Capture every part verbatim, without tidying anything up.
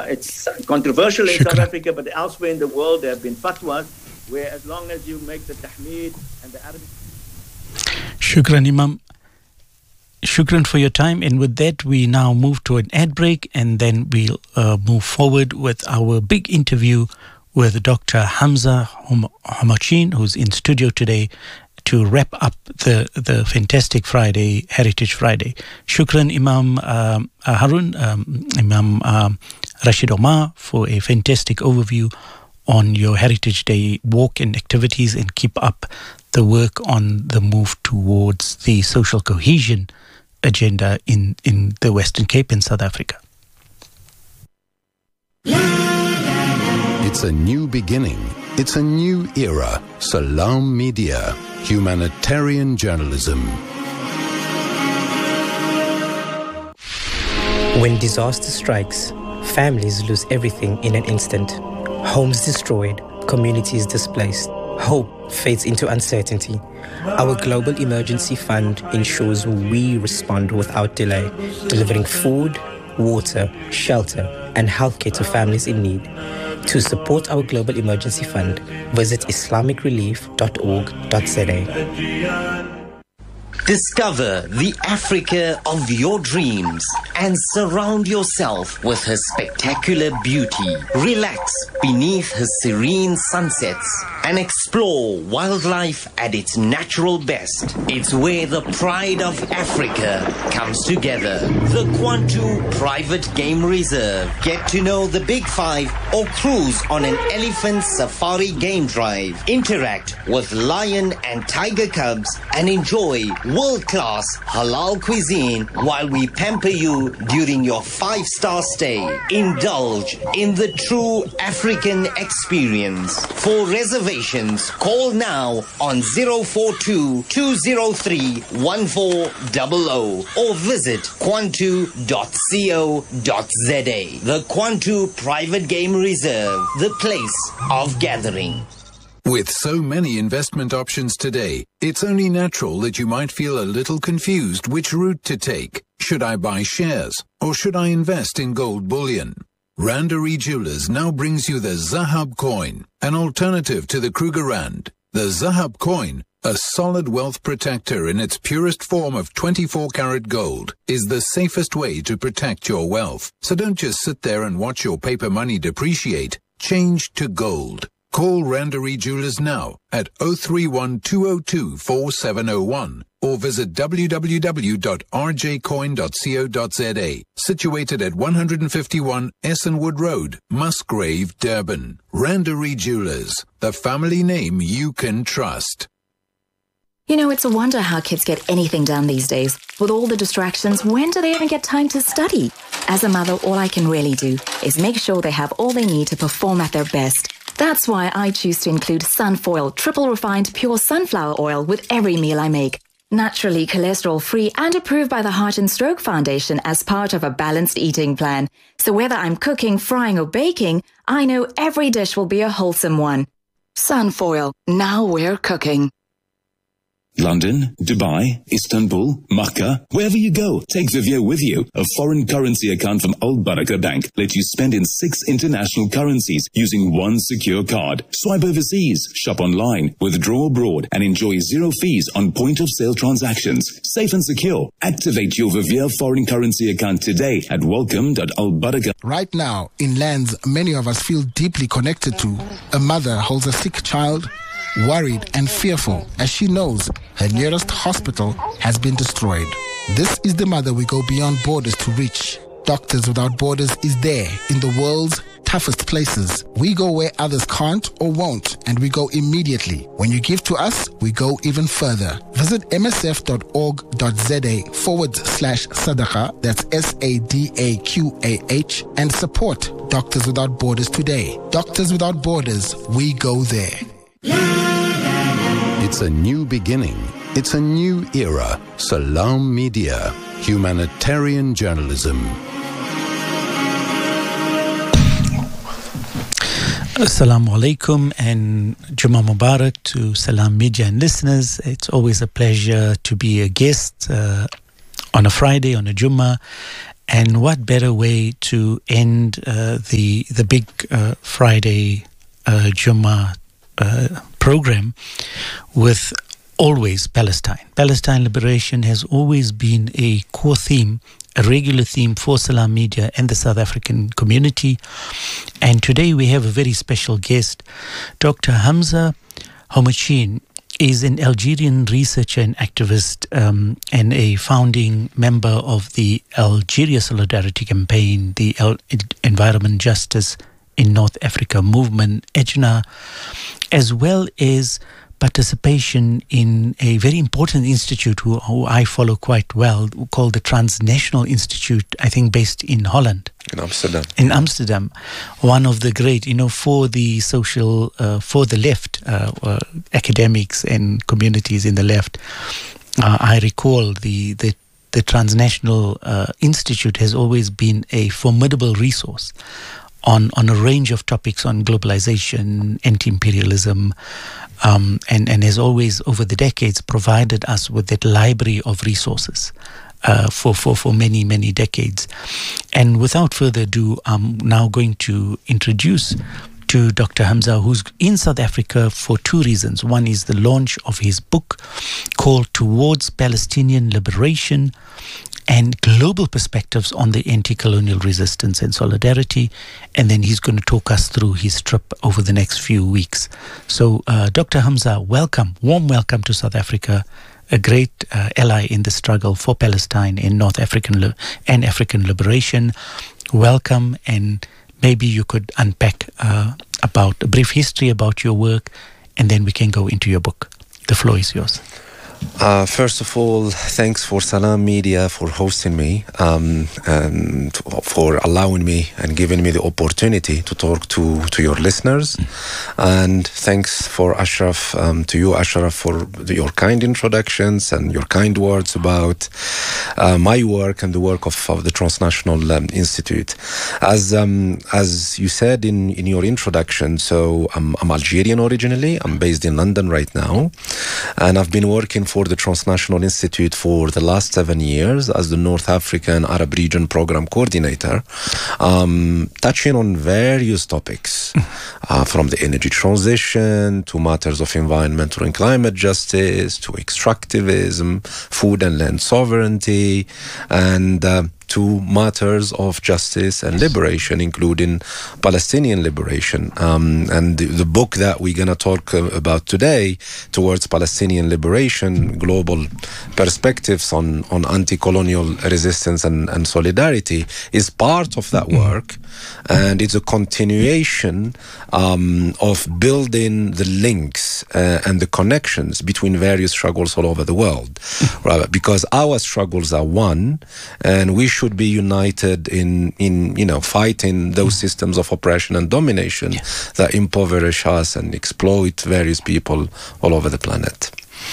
it's controversial in Shukran. South Africa, but elsewhere in the world there have been fatwas where as long as you make the tahmeed and the Arabic... Shukran, Imam. Shukran for your time. And with that, we now move to an ad break, and then we'll uh, move forward with our big interview with Doctor Hamza Hamachin, who's in studio today, to wrap up the, the fantastic Friday, Heritage Friday. Shukran, Imam um, Harun, um, Imam um, Rashid Omar, for a fantastic overview on your Heritage Day walk and activities, and keep up the work on the move towards the social cohesion agenda in, in the Western Cape in South Africa. It's a new beginning. It's a new era. Salam Media. Humanitarian journalism. When disaster strikes, families lose everything in an instant. Homes destroyed, communities displaced. Hope fades into uncertainty. Our Global Emergency Fund ensures we respond without delay, delivering food, water, shelter, and healthcare to families in need. To support our Global Emergency Fund, visit islamic relief dot org dot z a. Discover the Africa of your dreams and surround yourself with her spectacular beauty. Relax beneath her serene sunsets and explore wildlife at its natural best. It's where the pride of Africa comes together. The Kwantu Private Game Reserve. Get to know the Big Five or cruise on an elephant safari game drive. Interact with lion and tiger cubs and enjoy world-class halal cuisine while we pamper you during your five-star stay. Indulge in the true African experience. For reservations, call now on zero four two, two zero three, one four zero zero or visit kwantu dot co dot z a. The Kwantu Private Game Reserve, the place of gathering. With so many investment options today, it's only natural that you might feel a little confused which route to take. Should I buy shares or should I invest in gold bullion? Randery Jewelers now brings you the Zahab coin, an alternative to the Kruger Rand. The Zahab coin, a solid wealth protector in its purest form of twenty-four karat gold, is the safest way to protect your wealth. So don't just sit there and watch your paper money depreciate. Change to gold. Call Randery Jewelers now at zero three one, two zero two, four seven zero one or visit w w w dot r j coin dot co dot z a. Situated at one fifty-one Essenwood Road, Musgrave, Durban. Randery Jewelers, the family name you can trust. You know, it's a wonder how kids get anything done these days. With all the distractions, when do they even get time to study? As a mother, all I can really do is make sure they have all they need to perform at their best. That's why I choose to include Sunfoil triple refined pure sunflower oil with every meal I make. Naturally cholesterol-free and approved by the Heart and Stroke Foundation as part of a balanced eating plan. So whether I'm cooking, frying or baking, I know every dish will be a wholesome one. Sunfoil, now we're cooking. London, Dubai, Istanbul, Makkah, wherever you go, take Vivio with you. A foreign currency account from Al Baraka Bank lets you spend in six international currencies using one secure card. Swipe overseas, shop online, withdraw abroad, and enjoy zero fees on point-of-sale transactions. Safe and secure. Activate your Vivio foreign currency account today at welcome dot al baraka. Right now, in lands many of us feel deeply connected to, a mother holds a sick child, worried and fearful as she knows her nearest hospital has been destroyed. This is the mother we go beyond borders to reach. Doctors Without Borders is there in the world's toughest places. We go where others can't or won't, and we go immediately. When you give to us, we go even further. Visit msf.org.za forward slash sadaqah, that's S A D A Q A H, and support Doctors Without Borders today. Doctors Without Borders, we go there. It's a new beginning. It's a new era. Salam Media. Humanitarian journalism. Assalamu alaikum and Jummah Mubarak to Salam Media and listeners. It's always a pleasure to be a guest uh, on a Friday, on a Jummah. And what better way to end uh, the the big uh, Friday uh, Jummah uh, program with always Palestine. Palestine liberation has always been a core theme, a regular theme for Salam Media and the South African community. And today we have a very special guest. Doctor Hamza Houmachin is an Algerian researcher and activist um, and a founding member of the Algeria Solidarity Campaign, the El- Environment Justice in North Africa movement, E J N A, as well as participation in a very important institute who, who I follow quite well, called the Transnational Institute, I think based in Holland. In Amsterdam. In Amsterdam. One of the great, you know, for the social, uh, for the left, uh, uh, academics and communities in the left, uh, I recall the, the, the Transnational uh, Institute has always been a formidable resource on, on a range of topics on globalization, anti-imperialism, um, and, and has always, over the decades, provided us with that library of resources uh, for, for, for many, many decades. And without further ado, I'm now going to introduce to Doctor Hamza, who's in South Africa for two reasons. One is the launch of his book called Towards Palestinian Liberation and Global Perspectives on the Anti-Colonial Resistance and Solidarity. And then he's going to talk us through his trip over the next few weeks. So, uh, Doctor Hamza, welcome, warm welcome to South Africa, a great uh, ally in the struggle for Palestine and North African li- and African liberation. Welcome, and maybe you could unpack uh, about a brief history about your work, and then we can go into your book. The floor is yours. Uh, first of all, thanks for Salam Media for hosting me um, and for allowing me and giving me the opportunity to talk to, to your listeners. Mm. And thanks for Ashraf, um, to you, Ashraf, for the, your kind introductions and your kind words about uh, my work and the work of, of the Transnational um, Institute. As um, as you said in, in your introduction, so I'm, I'm Algerian originally. I'm based in London right now, and I've been working for the Transnational Institute for the last seven years as the North African Arab Region Program Coordinator, um, touching on various topics, uh, from the energy transition to matters of environmental and climate justice, to extractivism, food and land sovereignty, and uh, to matters of justice and liberation, including Palestinian liberation. Um, and the, the book that we're going to talk uh, about today, Towards Palestinian Liberation, Global Perspectives on, on Anti-Colonial Resistance and, and Solidarity, is part of that work. And it's a continuation um, of building the links uh, and the connections between various struggles all over the world. Right? Because our struggles are one, and we should be united in, in you know, fighting those systems of oppression and domination yeah. that impoverish us and exploit various people all over the planet.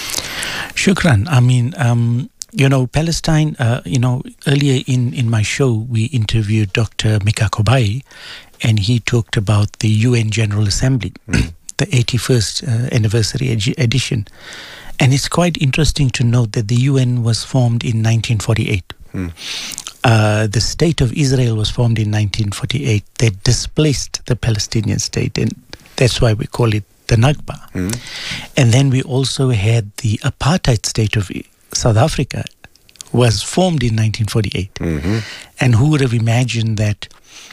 Shukran. I mean, um, you know, Palestine, uh, you know, earlier in, in my show, we interviewed Doctor Mika Kobai, and he talked about the U N General Assembly, mm. the eighty-first uh, anniversary ed- edition. And it's quite interesting to note that the U N was formed in nineteen forty-eight. Mm. Uh, the State of Israel was formed in nineteen forty-eight. They displaced the Palestinian state, and that's why we call it the Nakba. Mm. And then we also had the apartheid state of South Africa was formed in nineteen forty-eight. Mm-hmm. And who would have imagined that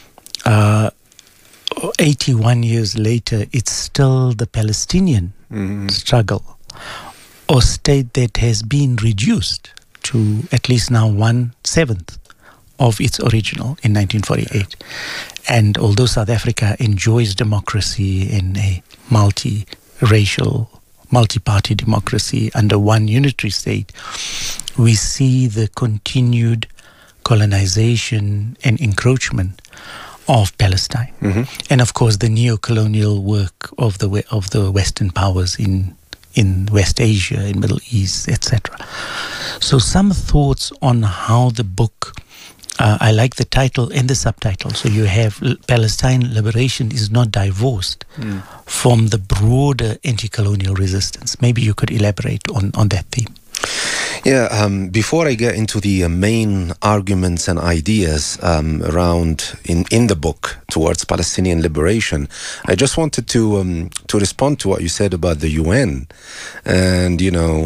uh, eighty-one years later, it's still the Palestinian mm-hmm. struggle or state that has been reduced to at least now one-seventh of its original in nineteen forty-eight. And although South Africa enjoys democracy in a multi-racial, multi-party democracy under one unitary state, we see the continued colonization and encroachment of Palestine. Mm-hmm. And of course the neo-colonial work of the of the Western powers in in West Asia, in Middle East, et cetera. So some thoughts on how the book, uh, I like the title and the subtitle. So you have Palestine Liberation is not divorced mm. from the broader anti-colonial resistance. Maybe you could elaborate on, on that theme. Yeah, um, before I get into the uh, main arguments and ideas um, around in, in the book towards Palestinian liberation, I just wanted to um, to respond to what you said about the U N and, you know,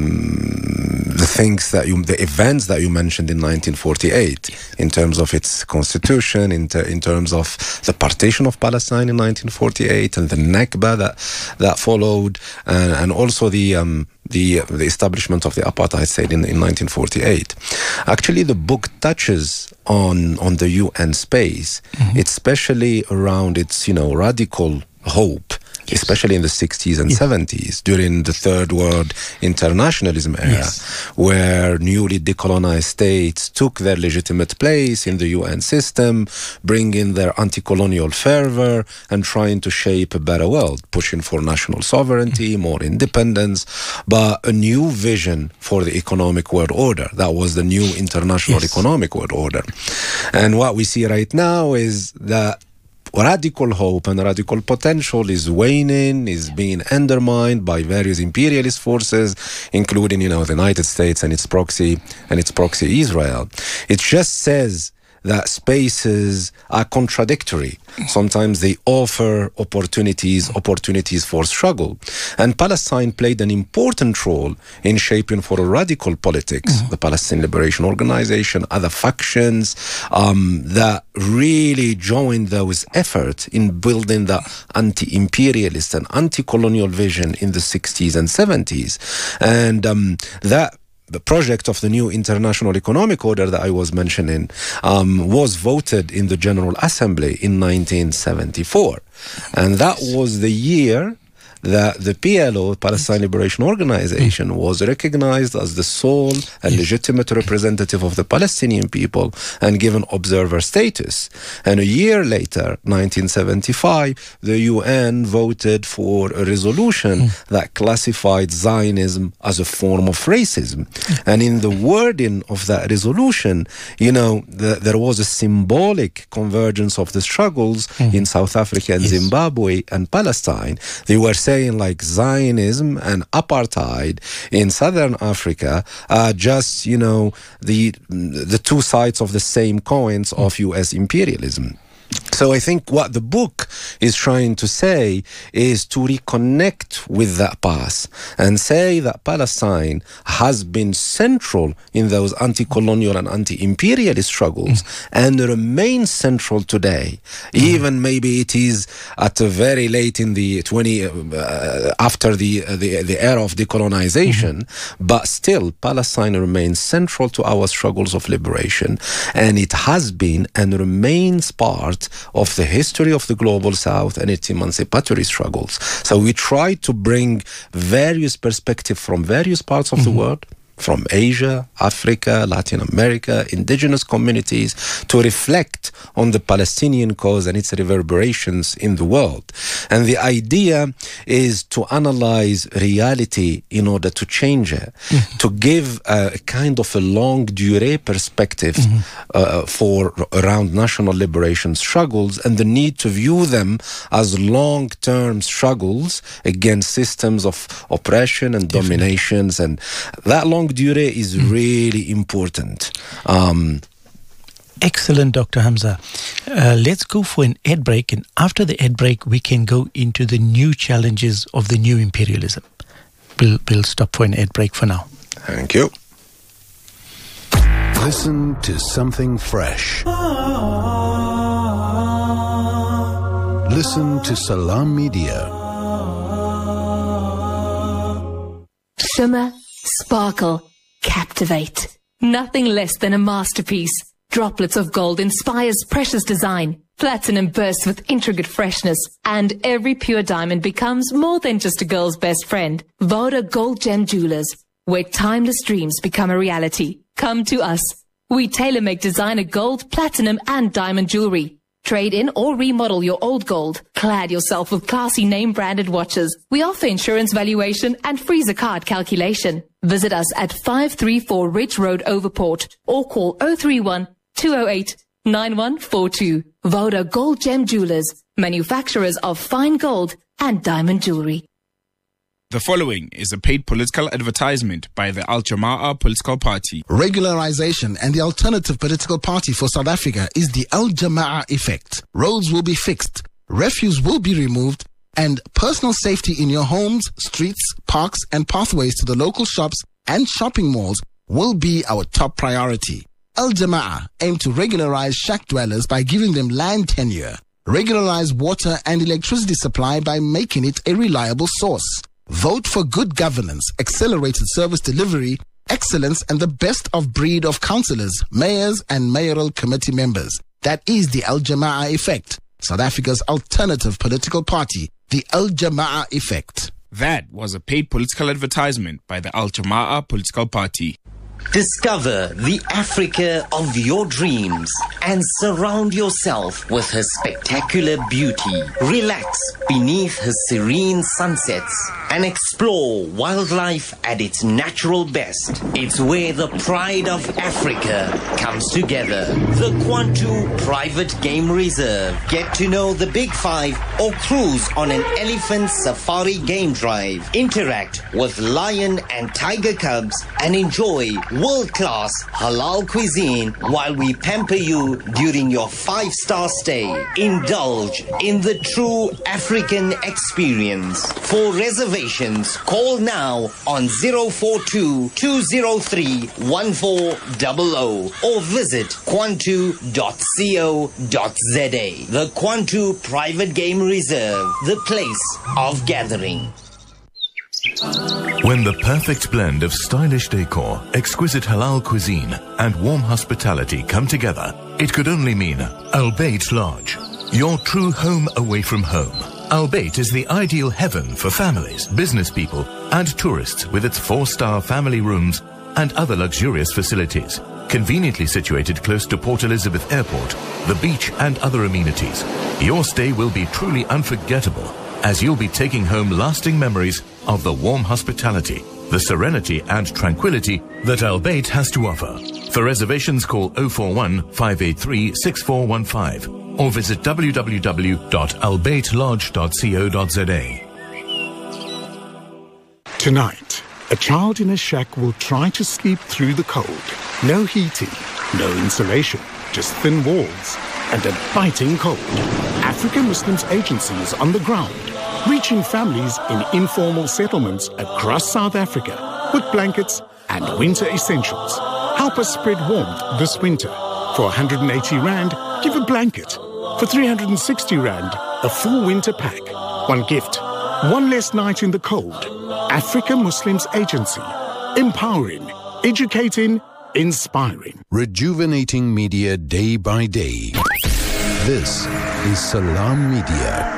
um, the things that you, the events that you mentioned in nineteen forty-eight in terms of its constitution, in, ter- in terms of the partition of Palestine in nineteen forty-eight and the Nakba that, that followed, and, and also the... Um, The, the establishment of the apartheid state in, in nineteen forty-eight. Actually, the book touches on on the U N space, mm-hmm. especially around its, you know, radical hope, yes. especially in the sixties and yes. seventies during the Third World internationalism era, yes. where newly decolonized states took their legitimate place in the U N system, bringing their anti-colonial fervor and trying to shape a better world, pushing for national sovereignty, mm-hmm. more independence, but a new vision for the economic world order. That was the new international yes. economic world order. And what we see right now is that radical hope and radical potential is waning, is being undermined by various imperialist forces, including, you know, the United States and its proxy and its proxy Israel. It just says that spaces are contradictory. Sometimes they offer opportunities, opportunities for struggle. And Palestine played an important role in shaping for a radical politics, mm-hmm. the Palestinian Liberation Organization, other factions um, that really joined those efforts in building the anti-imperialist and anti-colonial vision in the sixties and seventies. And um, that the project of the new international economic order that I was mentioning um, was voted in the General Assembly in nineteen seventy-four. And that was the year that the P L O, Palestine Liberation Organization, was recognized as the sole and legitimate representative of the Palestinian people and given observer status. And a year later, nineteen seventy-five, the U N voted for a resolution that classified Zionism as a form of racism. And in the wording of that resolution, you know, the, there was a symbolic convergence of the struggles in South Africa and yes. Zimbabwe and Palestine. They were saying like Zionism and apartheid in Southern Africa are just, you know, the the two sides of the same coins of U S imperialism. So I think what the book is trying to say is to reconnect with that past and say that Palestine has been central in those anti-colonial and anti-imperialist struggles mm. and remains central today. Mm. Even maybe it is at a very late in the twenty uh, after the, uh, the the era of decolonization, mm-hmm. but still Palestine remains central to our struggles of liberation, and it has been and remains part of the history of the global South and its emancipatory struggles. So we try to bring various perspectives from various parts of mm-hmm. the world, from Asia, Africa, Latin America, indigenous communities, to reflect on the Palestinian cause and its reverberations in the world. And the idea is to analyze reality in order to change it, mm-hmm. to give a, a kind of a longue durée perspective mm-hmm. uh, for around national liberation struggles and the need to view them as long-term struggles against systems of oppression and Definitely. dominations. And that long durée is really important. Um, Excellent, Doctor Hamza. Uh, let's go for an ad break, and after the ad break, we can go into the new challenges of the new imperialism. We'll, we'll stop for an ad break for now. Thank you. Listen to something fresh. Listen to Salam Media. Shimmer, sparkle, captivate. Nothing less than a masterpiece. Droplets of gold inspires precious design. Platinum bursts with intricate freshness. And every pure diamond becomes more than just a girl's best friend. Voda Gold Gem Jewelers, where timeless dreams become a reality. Come to us. We tailor-make designer gold, platinum, and diamond jewelry. Trade in or remodel your old gold. Clad yourself with classy name-branded watches. We offer insurance valuation and freezer card calculation. Visit us at five three four Ridge Road, Overport, or call oh three one, two oh eight, nine one four two. Voda Gold Gem Jewelers, manufacturers of fine gold and diamond jewelry. The following is a paid political advertisement by the Al Jama'ah political party. Regularization and the alternative political party for South Africa is the Al Jama'ah effect. Roads will be fixed, refuse will be removed, and personal safety in your homes, streets, parks, and pathways to the local shops and shopping malls will be our top priority. Al Jama'ah aim to regularize shack dwellers by giving them land tenure, regularize water and electricity supply by making it a reliable source. Vote for good governance, accelerated service delivery, excellence, and the best of breed of councillors, mayors, and mayoral committee members. That is the Al Jama'ah effect, South Africa's alternative political party, the Al Jama'ah effect. That was a paid political advertisement by the Al Jama'ah political party. Discover the Africa of your dreams and surround yourself with her spectacular beauty. Relax beneath her serene sunsets and explore wildlife at its natural best. It's where the pride of Africa comes together. The Kwantu Private Game Reserve. Get to know the Big Five or cruise on an elephant safari game drive. Interact with lion and tiger cubs and enjoy world-class halal cuisine while we pamper you during your five-star stay. Indulge in the true African experience. For reservations, call now on zero four two, two zero three, one four zero zero or visit kwantu dot co dot za. The Kwantu Private Game Reserve, the place of gathering. When the perfect blend of stylish decor, exquisite halal cuisine, and warm hospitality come together, it could only mean Al Bayt Lodge, your true home away from home. Al Bayt is the ideal heaven for families, business people, and tourists with its four-star family rooms and other luxurious facilities. Conveniently situated close to Port Elizabeth Airport, the beach, and other amenities, your stay will be truly unforgettable, as you'll be taking home lasting memories of the warm hospitality, the serenity and tranquility that Al Bayt has to offer. For reservations, call zero four one, five eight three, six four one five or visit w w w dot al bayt lodge dot co dot za. Tonight, a child in a shack will try to sleep through the cold. No heating, no insulation, just thin walls and a biting cold. African Muslims Agency is on the ground, reaching families in informal settlements across South Africa with blankets and winter essentials. Help us spread warmth this winter. For one hundred eighty rand, give a blanket. For three hundred sixty rand, a full winter pack. One gift, one less night in the cold. African Muslims Agency. Empowering, educating, inspiring. Rejuvenating media day by day. This is Salam Media.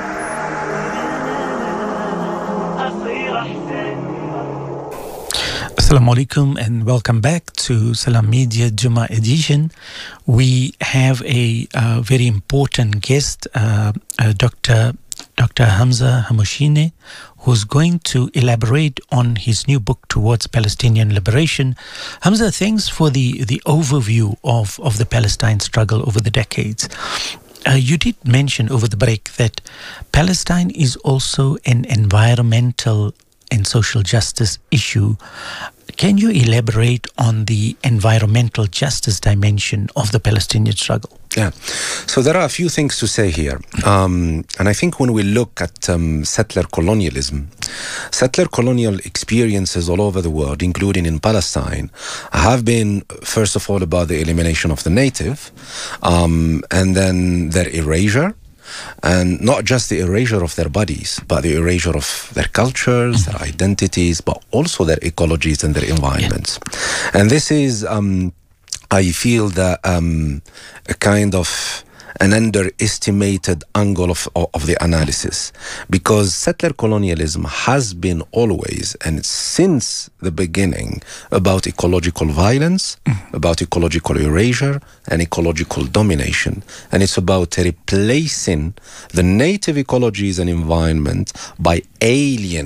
Assalamu alaikum and welcome back to Salam Media Juma edition. We have a uh, very important guest, uh, uh, Doctor Doctor Hamza Hamoshine, who's going to elaborate on his new book, Towards Palestinian Liberation. Hamza, thanks for the, the overview of, of the Palestine struggle over the decades. Uh, you did mention over the break that Palestine is also an environmental and social justice issue. Can you elaborate on the environmental justice dimension of the Palestinian struggle? Yeah, so there are a few things to say here. Um, and I think when we look at um, settler colonialism, settler colonial experiences all over the world, including in Palestine, have been, first of all, about the elimination of the native, um, and then their erasure. And not just the erasure of their bodies, but the erasure of their cultures, their identities, but also their ecologies and their environments. Yeah. And this is, um, I feel, that um, a kind of an underestimated angle of, of the analysis, because settler colonialism has been always and since the beginning about ecological violence, mm. about ecological erasure and ecological domination, and it's about replacing the native ecologies and environment by alien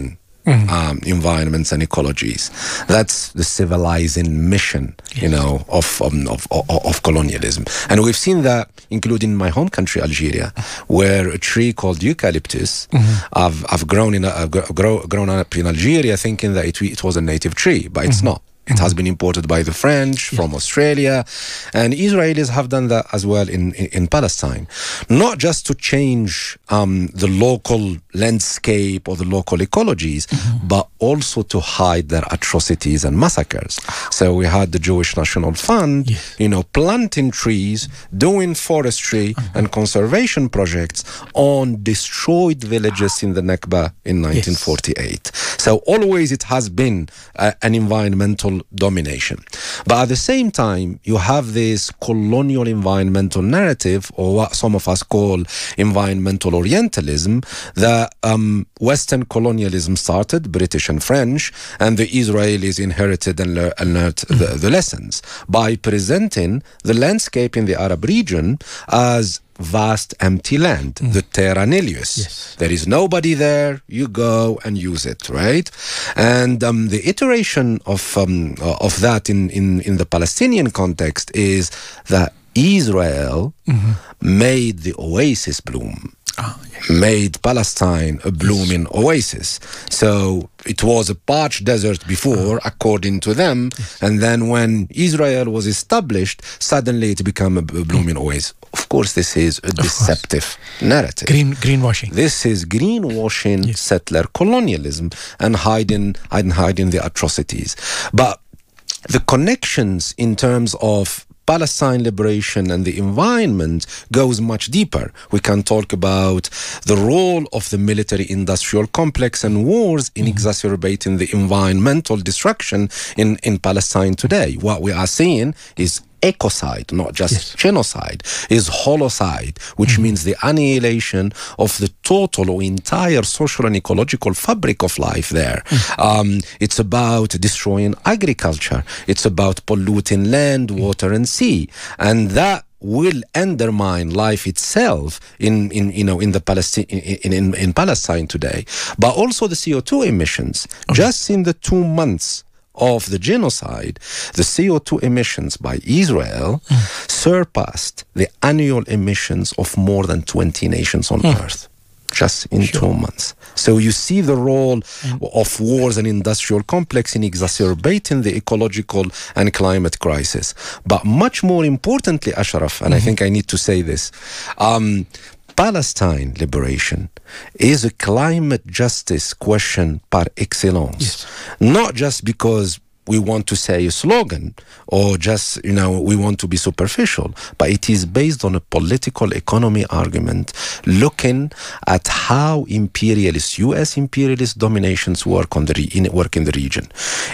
mm-hmm. um, environments and ecologies. That's the civilizing mission, yes. you know, of, um, of, of of colonialism. And we've seen that, including my home country, Algeria, where a tree called eucalyptus, mm-hmm. I've I've grown in a, grow, grown up in Algeria thinking that it, it was a native tree, but it's mm-hmm. not. It has been imported by the French yes. from Australia, and Israelis have done that as well in, in, in Palestine. Not just to change um, the local landscape or the local ecologies, mm-hmm. but also to hide their atrocities and massacres. So we had the Jewish National Fund, yes. you know, planting trees, doing forestry mm-hmm. and conservation projects on destroyed villages in the Nakba in nineteen forty-eight. Yes. So always it has been uh, an environmental domination. But at the same time, you have this colonial environmental narrative, or what some of us call environmental Orientalism, that um, Western colonialism started, British and French, and the Israelis inherited and, lear- and learned mm-hmm. the, the lessons by presenting the landscape in the Arab region as vast empty land, mm. the terra nullius. Yes. There is nobody there, you go and use it, right? And um, the iteration of um, of that in, in, in the Palestinian context is that Israel mm-hmm. made the oasis bloom. Oh, yes. Made Palestine a blooming yes. oasis. So it was a parched desert before, oh. according to them, yes. and then when Israel was established, suddenly it became a blooming mm. oasis. Of course, this is a deceptive narrative. Green greenwashing. This is greenwashing yes. settler colonialism and hiding, hiding, hiding the atrocities. But the connections in terms of Palestine liberation and the environment goes much deeper. We can talk about the role of the military-industrial complex and wars in mm-hmm. exacerbating the environmental destruction in, in Palestine today. What we are seeing is ecocide, not just yes. genocide, is holocide, which mm-hmm. means the annihilation of the total or entire social and ecological fabric of life there. Mm-hmm. Um, it's about destroying agriculture. It's about polluting land, water, and sea. And that will undermine life itself in, in you know in the Palestine in, in, in Palestine today. But also the C O two emissions. Okay. Just in the two months of the genocide, the C O two emissions by Israel mm. surpassed the annual emissions of more than twenty nations on mm. earth, just in sure. two months. So you see the role mm. of wars and industrial complex in exacerbating the ecological and climate crisis. But much more importantly, Ashraf, and mm-hmm. I think I need to say this, um, Palestine liberation is a climate justice question par excellence. Yes. Not just because we want to say a slogan or just, you know, we want to be superficial, but it is based on a political economy argument looking at how imperialist, U S imperialist dominations work on the re- in, work in the region.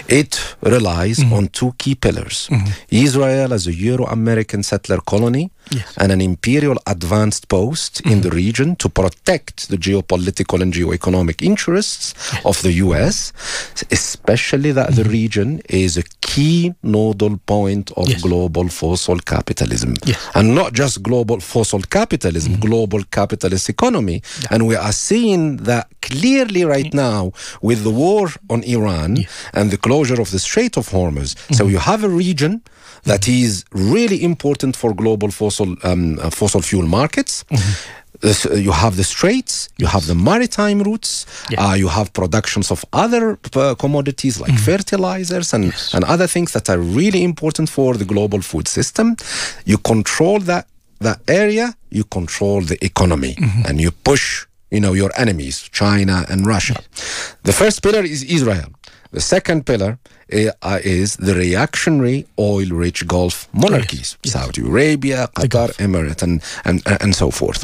It relies mm-hmm. on two key pillars. Mm-hmm. Israel as a Euro-American settler colony yes. and an imperial advanced post mm-hmm. in the region to protect the geopolitical and geoeconomic interests yes. of the U S, especially that mm-hmm. the region is a key nodal point of yes. global fossil capitalism. Yes. And not just global fossil capitalism, mm-hmm. global capitalist economy. Yeah. And we are seeing that clearly right now with the war on Iran yes. and the closure of the Strait of Hormuz. Mm-hmm. So you have a region that mm-hmm. is really important for global fossil um, uh, fossil fuel markets. Mm-hmm. This, uh, you have the straits, you have the maritime routes, yeah. uh, you have productions of other uh, commodities like mm. fertilizers and, yes. and other things that are really important for the global food system. You control that, that area, you control the economy, mm-hmm. and you push, you know, your enemies, China and Russia. Yes. The first pillar is Israel. The second pillar uh, is the reactionary oil-rich Gulf monarchies, yes. Yes. Saudi Arabia, Qatar, Emirates, and, and, and so forth.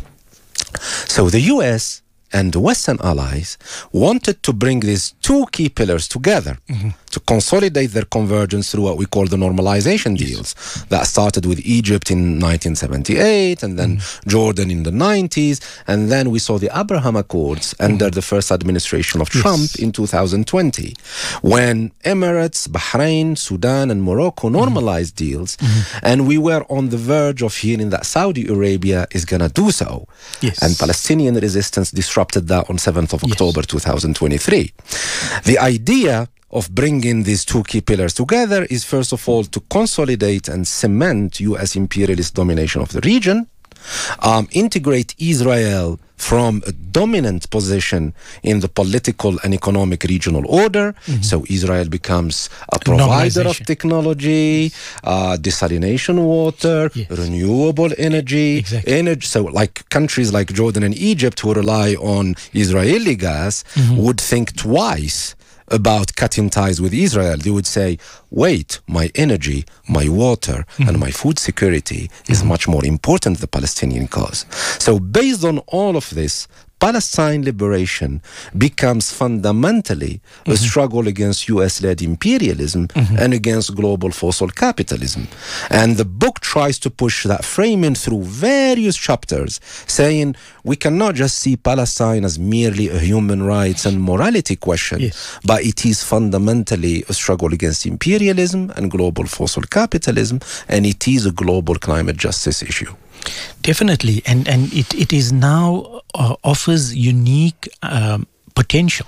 So the U S and the Western allies wanted to bring these two key pillars together mm-hmm. to consolidate their convergence through what we call the normalization deals that started with Egypt in nineteen seventy-eight and then mm. Jordan in the nineties, and then we saw the Abraham Accords mm. under the first administration of Trump yes. in two thousand twenty, when Emirates, Bahrain, Sudan and Morocco normalized mm. deals, mm-hmm. and we were on the verge of hearing that Saudi Arabia is going to do so. Yes. And Palestinian resistance disrupted that on seventh of October yes. two thousand twenty-three. The idea of bringing these two key pillars together is, first of all, to consolidate and cement U S imperialist domination of the region, um, integrate Israel from a dominant position in the political and economic regional order. Mm-hmm. So Israel becomes a provider of technology, uh, desalination water, yes. renewable energy, exactly. energy. So like countries like Jordan and Egypt who rely on Israeli gas mm-hmm. would think twice about cutting ties with Israel. They would say, wait, my energy, my water, mm-hmm. and my food security is mm-hmm. much more important than the Palestinian cause. So based on all of this, Palestine liberation becomes fundamentally mm-hmm. a struggle against U S-led imperialism mm-hmm. and against global fossil capitalism. And the book tries to push that framing through various chapters, saying we cannot just see Palestine as merely a human rights and morality question, yes. but it is fundamentally a struggle against imperialism and global fossil capitalism, and it is a global climate justice issue. Definitely, and and it, it is now uh, offers unique um, potential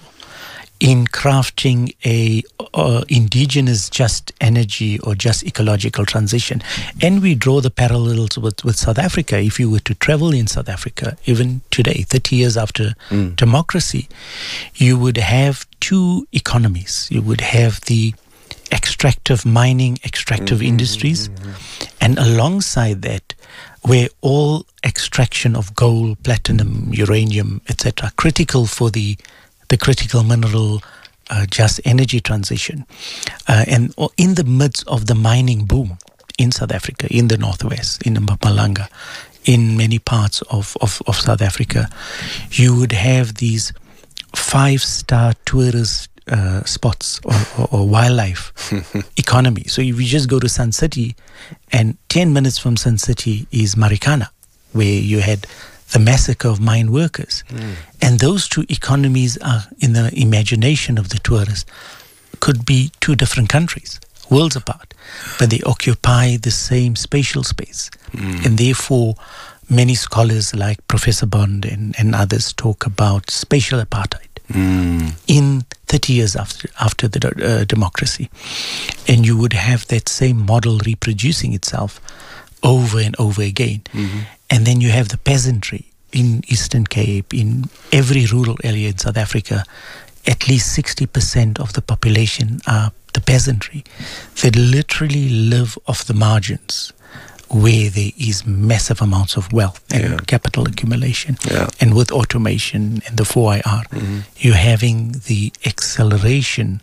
in crafting a uh, indigenous just energy or just ecological transition. And we draw the parallels with, with South Africa. If you were to travel in South Africa, even today, thirty years after mm. democracy, you would have two economies. You would have the extractive mining, extractive mm-hmm, industries, mm-hmm. and alongside that, where all extraction of gold, platinum, uranium, et cetera, critical for the the critical mineral uh, just energy transition, uh, and in the midst of the mining boom in South Africa, in the northwest, in Mpumalanga, in many parts of, of, of South Africa, you would have these five-star tourist Uh, spots or, or, or wildlife economy. So if you just go to Sun City, and ten minutes from Sun City is Marikana, where you had the massacre of mine workers. Mm. And those two economies are, in the imagination of the tourist, could be two different countries, worlds apart, but they occupy the same spatial space. Mm. And therefore, many scholars like Professor Bond and, and others talk about spatial apartheid. Mm. In thirty years after after the uh, democracy, and you would have that same model reproducing itself over and over again. Mm-hmm. And then you have the peasantry in Eastern Cape, in every rural area in South Africa. At least sixty percent of the population are the peasantry that literally live off the margins, where there is massive amounts of wealth and yeah. capital accumulation. Yeah. And with automation and the four I R, mm-hmm. you're having the acceleration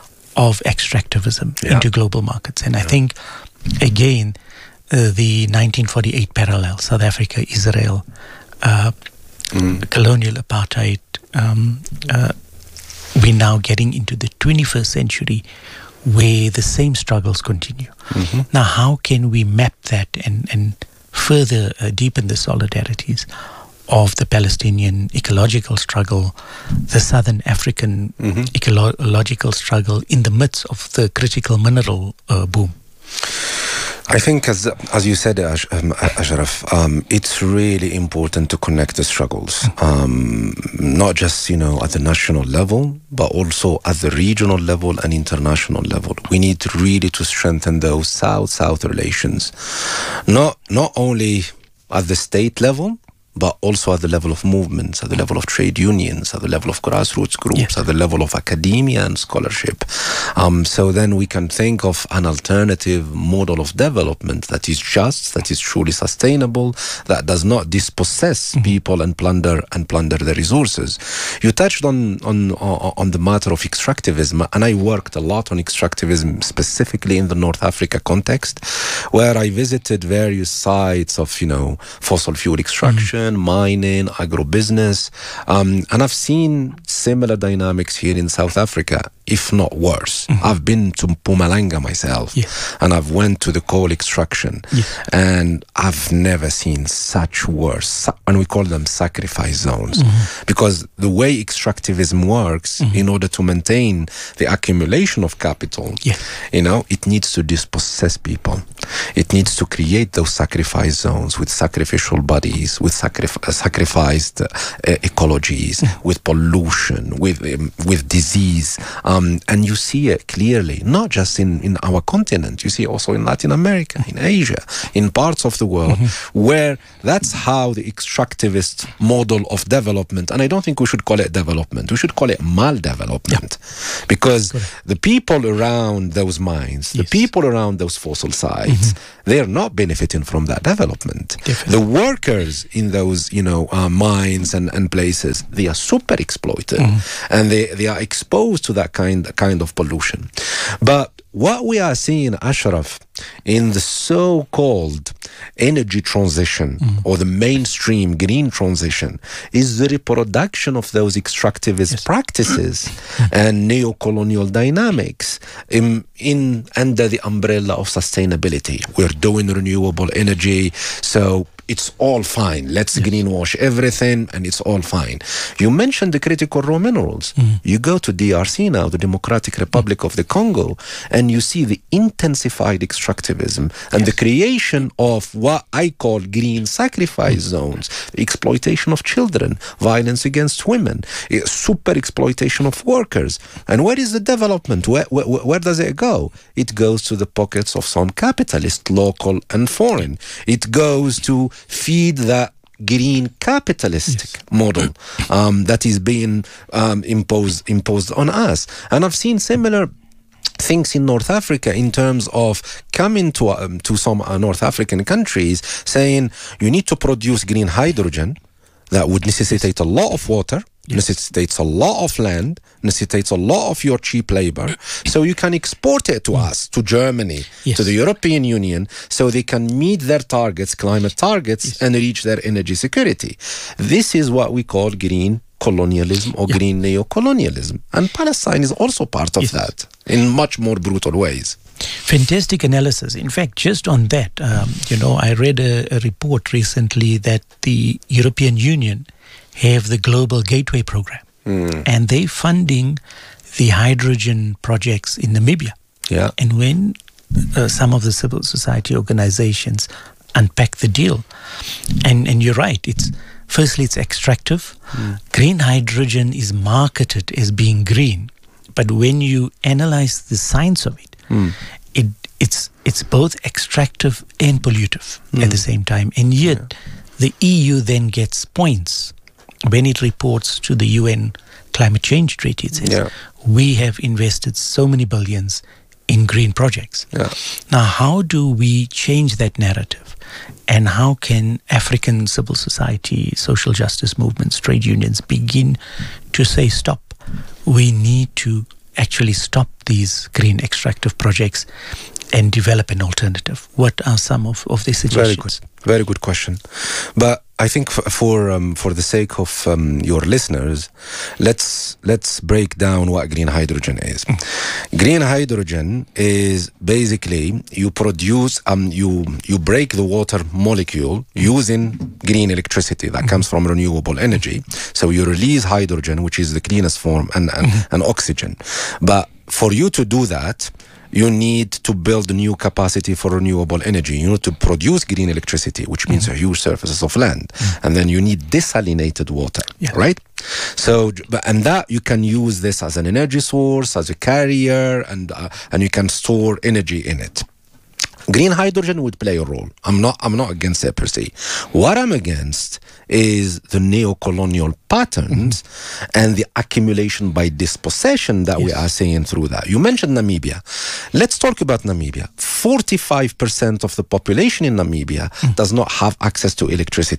of extractivism yeah. into global markets. And yeah. I think, again, uh, the nineteen forty-eight parallel, South Africa, Israel, uh, mm. colonial apartheid, um, uh, we're now getting into the twenty-first century, where the same struggles continue. Mm-hmm. Now, how can we map that and, and further uh, deepen the solidarities of the Palestinian ecological struggle, the Southern African mm-hmm. ecological struggle in the midst of the critical mineral uh, boom? I think, as as you said, Ash, um, Ashraf, um, it's really important to connect the struggles, um, not just, you know, at the national level, but also at the regional level and international level. We need really to strengthen those South-South relations, not not only at the state level, but also at the level of movements, at the level of trade unions, at the level of grassroots groups, yes. at the level of academia and scholarship. Um, so then we can think of an alternative model of development that is just, that is truly sustainable, that does not dispossess mm-hmm. people and plunder and plunder the resources. You touched on, on, on the matter of extractivism, and I worked a lot on extractivism, specifically in the North Africa context, where I visited various sites of, you know, fossil fuel extraction, mm-hmm. mining, agribusiness, um, and I've seen similar dynamics here in South Africa. if not worse. Mm-hmm. I've been to Mpumalanga myself, yes. and I've went to the coal extraction, yes. and I've never seen such worse, and we call them sacrifice zones, mm-hmm. because the way extractivism works, mm-hmm. in order to maintain the accumulation of capital, yes. you know, it needs to dispossess people. It needs to create those sacrifice zones with sacrificial bodies, with sacrif- sacrificed uh, ecologies, mm-hmm. with pollution, with um, with disease. Um, and you see it clearly, not just in, in our continent, you see also in Latin America, in Asia, in parts of the world, mm-hmm. where that's how the extractivist model of development, and I don't think we should call it development, we should call it maldevelopment. Yeah. Because the people around those mines, yes. the people around those fossil sites, mm-hmm. they're not benefiting from that development. Definitely. The workers in those, you know, uh, mines and, and places, they are super exploited, mm-hmm. and they, they are exposed to that kind kind of pollution. But what we are seeing, Ashraf, in the so-called energy transition, mm. or the mainstream green transition, is the reproduction of those extractivist yes. practices and neo-colonial dynamics in, in under the umbrella of sustainability. We're doing renewable energy, so it's all fine. Let's yes. greenwash everything, and it's all fine. You mentioned the critical raw minerals. Mm. You go to D R C now, the Democratic Republic mm. of the Congo, and you see the intensified extractivism and yes. the creation of what I call green sacrifice mm. zones, the exploitation of children, violence against women, super exploitation of workers. And where is the development? Where, where, where does it go? It goes to the pockets of some capitalists, local and foreign. It goes to feed that green capitalistic yes. model um, that is being um, imposed imposed on us. And I've seen similar things in North Africa in terms of coming to um, to some uh, North African countries saying you need to produce green hydrogen that would necessitate a lot of water, yes. necessitates a lot of land, necessitates a lot of your cheap labor, so you can export it to us, to Germany, yes. to the European Union, so they can meet their targets, climate targets, yes. and reach their energy security. This is what we call green colonialism or yeah. green neo-colonialism. And Palestine is also part of yes. that in much more brutal ways. Fantastic analysis. In fact, just on that, um, you know, I read a, a report recently that the European Union have the Global Gateway Program, mm. and they funding the hydrogen projects in Namibia. Yeah. And when uh, some of the civil society organizations unpack the deal, and, and you're right, it's firstly, it's extractive. Mm. Green hydrogen is marketed as being green, but when you analyze the science of it, Mm. It it's it's both extractive and pollutive mm. at the same time, and yet yeah. the E U then gets points when it reports to the U N climate change treaty. It says yeah. we have invested so many billions in green projects. Yeah. Now, how do we change that narrative, and how can African civil society, social justice movements, trade unions begin to say stop? We need to actually stop these green extractive projects and develop an alternative. What are some of, of these suggestions? Very good. Very good question. But I think for for, um, for the sake of um, your listeners, let's let's break down what green hydrogen is. Mm. Green hydrogen is basically you produce um you you break the water molecule using green electricity that mm. comes from renewable energy. So you release hydrogen, which is the cleanest form, and and, mm. and oxygen. But for you to do that, you need to build new capacity for renewable energy. You need to produce green electricity, which means mm-hmm. a huge surfaces of land. Mm-hmm. And then you need desalinated water, yeah. right? So, and that you can use this as an energy source, as a carrier, and uh, and you can store energy in it. Green hydrogen would play a role. I'm not I'm not against it per se. What I'm against is the neo-colonial patterns mm-hmm. and the accumulation by dispossession that yes. we are seeing through that. You mentioned Namibia. Let's talk about Namibia. forty-five percent of the population in Namibia mm-hmm. does not have access to electricity. Yep.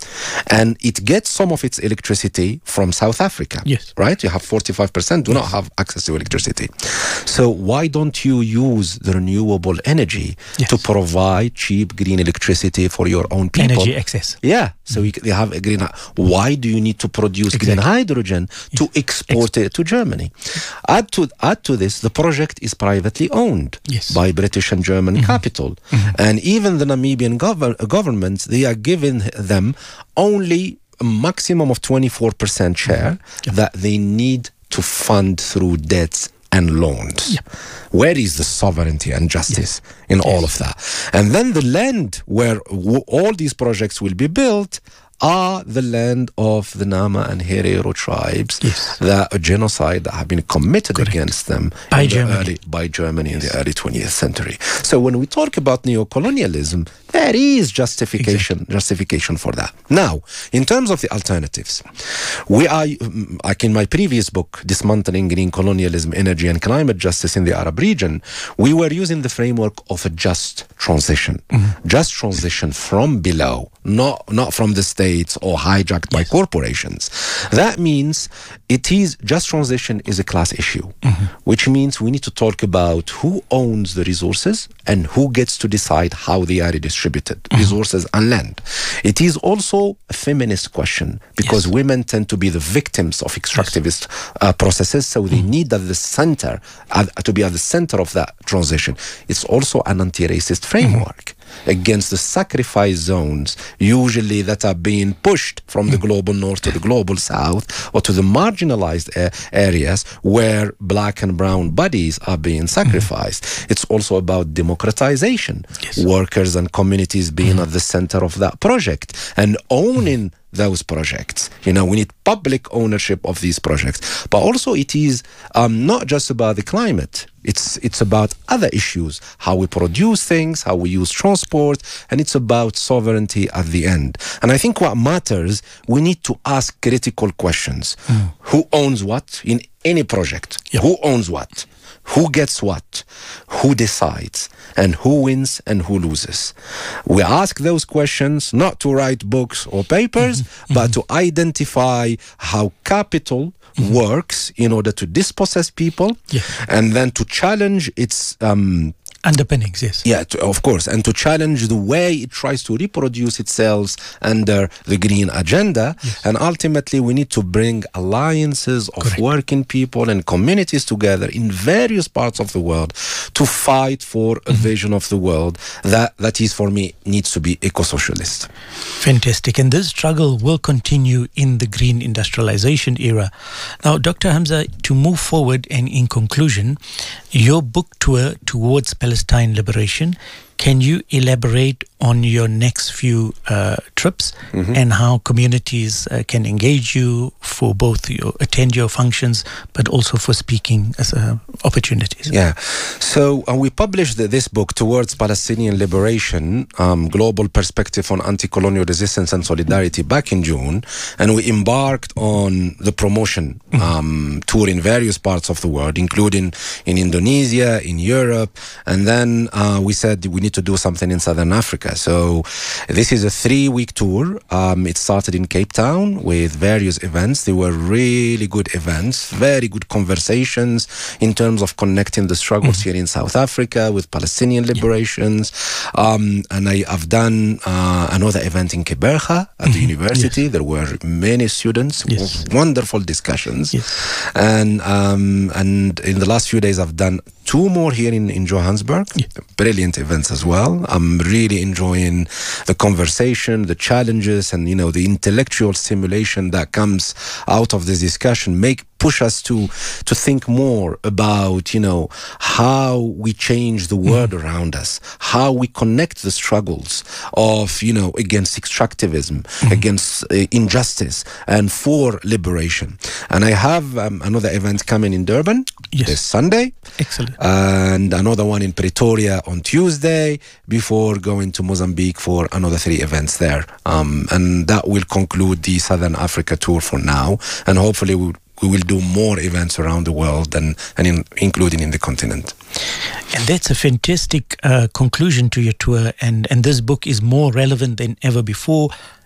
And it gets some of its electricity from South Africa. Yes. Right? You have forty-five percent do yes. not have access to electricity. So why don't you use the renewable energy yes. to provide cheap green electricity for your own people? Energy access. Yeah. So mm. you, they have a green. Why do you need to produce exactly. green hydrogen to yes. export Ex- it to Germany? Add to add to this, the project is privately owned yes. by British and German mm-hmm. capital. Mm-hmm. And even the Namibian gov- government, they are giving them only a maximum of twenty-four percent share mm-hmm. yep. that they need to fund through debts and loans. Yep. Where is the sovereignty and justice yes. in yes. all of that? And then the land where w- all these projects will be built are the land of the Nama and Herero tribes yes. that a genocide that have been committed Correct. against them by in Germany, the early, by Germany yes. in the early twentieth century. So when we talk about neocolonialism, there is justification exactly. justification for that. Now, in terms of the alternatives, we are, like in my previous book, Dismantling Green Colonialism, Energy and Climate Justice in the Arab Region, we were using the framework of a just transition. Mm-hmm. Just transition from below, not, not from the state or hijacked by yes. corporations. That means it is just transition is a class issue, mm-hmm. which means we need to talk about who owns the resources and who gets to decide how they are redistributed, mm-hmm. resources and land. It is also a feminist question because yes. women tend to be the victims of extractivist yes. uh, processes, so they mm-hmm. need at the center uh, to be at the center of that transition. It's also an anti-racist framework. Mm-hmm. against the sacrifice zones, usually that are being pushed from the global north to the global south or to the marginalized uh, areas where black and brown bodies are being sacrificed. Mm-hmm. It's also about democratization, yes. workers and communities being mm-hmm. at the center of that project and owning mm-hmm. those projects. You know, we need public ownership of these projects. But also it is um, not just about the climate. It's it's about other issues, how we produce things, how we use transport, and it's about sovereignty at the end. And I think what matters, we need to ask critical questions. Mm. Who owns what in any project? Yep. Who owns what? Who gets what? Who decides? And who wins and who loses? We ask those questions not to write books or papers, mm-hmm. but mm-hmm. to identify how capital mm-hmm. works in order to dispossess people, yeah. and then to challenge its um, underpinnings, yes. Yeah, to, of course, and to challenge the way it tries to reproduce itself under the green agenda. Yes. And ultimately, we need to bring alliances of Correct. working people and communities together in various parts of the world to fight for a mm-hmm. vision of the world that, that is, for me, needs to be eco-socialist. Fantastic. And this struggle will continue in the green industrialization era. Now, Doctor Hamza, to move forward and in conclusion, your book tour towards Palestine liberation, can you elaborate on your next few uh, trips mm-hmm. and how communities uh, can engage you for both your attend your functions, but also for speaking as uh, opportunities? Yeah. So uh, we published the, this book, Towards Palestinian Liberation, um, Global Perspective on Anti-Colonial Resistance and Solidarity, back in June. And we embarked on the promotion mm-hmm. um, tour in various parts of the world, including in Indonesia, in Europe. And then uh, we said we need to do something in Southern Africa. So this is a three-week tour. Um, it started in Cape Town with various events. They were really good events, very good conversations in terms of connecting the struggles mm-hmm. here in South Africa with Palestinian liberations. Yeah. Um, and I have done uh, another event in Keberga at mm-hmm. the university. Yes. There were many students, yes. wonderful discussions. Yes. And um, and in the last few days, I've done two more here in, in Johannesburg. Yeah. Brilliant events as well. I'm really enjoying the conversation, the challenges, and, you know, the intellectual stimulation that comes out of this discussion make push us to to think more about, you know, how we change the world mm. around us, how we connect the struggles of, you know, against extractivism, mm. against uh, injustice, and for liberation. And I have um, another event coming in Durban yes. this Sunday. Excellent. And another one in Pretoria on Tuesday before going to Mozambique for another three events there. Um, and that will conclude the Southern Africa tour for now. And hopefully we'll we will do more events around the world and, and in, including in the continent. And that's a fantastic uh, conclusion to your tour. And, and this book is more relevant than ever before.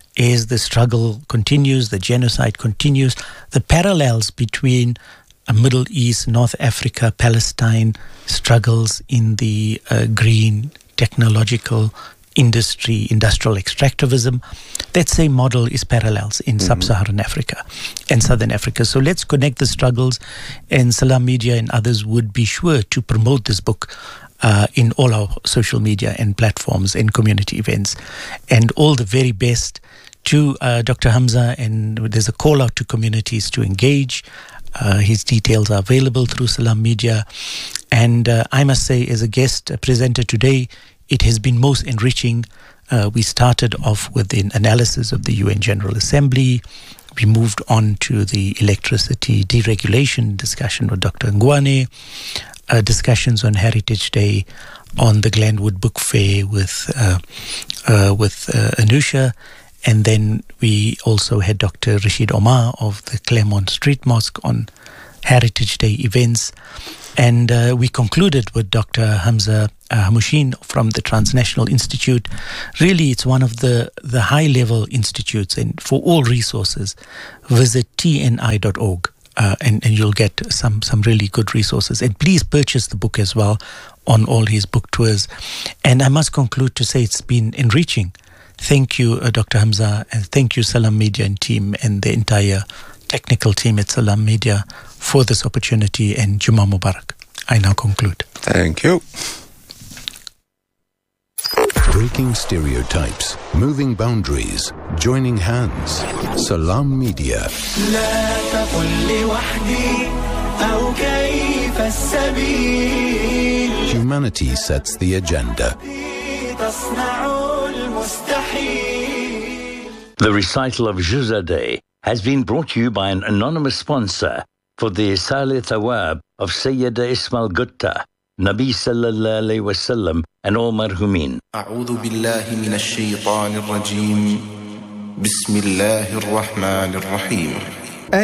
as the struggle continues, the genocide continues, the parallels between uh, Middle East, North Africa, Palestine struggles in the uh, green technological industry, industrial extractivism. That same model is parallels in mm-hmm. sub-Saharan Africa and Southern Africa. So let's connect the struggles, and Salam Media and others would be sure to promote this book uh, in all our social media and platforms and community events. And all the very best to uh, Doctor Hamza, and there's a call out to communities to engage. Uh, his details are available through Salam Media. And uh, I must say, as a guest presenter today, it has been most enriching. Uh, we started off with an analysis of the U N General Assembly. We moved on to the electricity deregulation discussion with Doctor Ngwane, uh, discussions on Heritage Day, on the Glenwood Book Fair with uh, uh, with uh, Anusha. And then we also had Doctor Rashid Omar of the Claremont Street Mosque on Heritage Day events. And uh, we concluded with Doctor Hamza uh, Hamushin from the Transnational Institute. Really, it's one of the, the high-level institutes, and for all resources, visit T N I dot org uh, and, and you'll get some, some really good resources. And please purchase the book as well on all his book tours. And I must conclude to say it's been enriching. Thank you, uh, Doctor Hamza, and thank you, Salam Media and team, and the entire technical team at Salam Media for this opportunity, and Juma Mubarak. I now conclude. Thank you. Breaking stereotypes, moving boundaries, joining hands. Salam Media. Humanity sets the agenda. The recital of Juzadeh has been brought to you by an anonymous sponsor for the Salih Thawab of Sayyida Ismail Gutta, Nabi Sallallahu Alaihi Wasallam, and all marhumin. أعوذ بالله من الشيطان الرجيم بسم الله الرحمن الرحيم